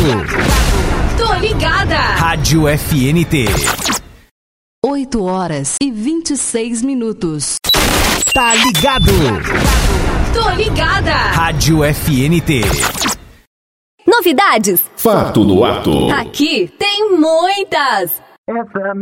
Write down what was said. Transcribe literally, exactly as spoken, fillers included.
Tô ligada. Rádio F N T. oito horas e vinte e seis minutos. Tá ligado? Tô ligada. Rádio F N T. Novidades? Fato no ato. Aqui tem muitas. Essa é a